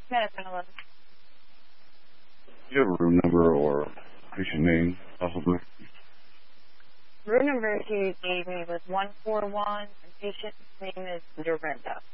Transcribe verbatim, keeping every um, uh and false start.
Medicine eleven. Do you have a room number or patient name, possibly? Room number he gave me was one four one, and patient's name is Dorinda.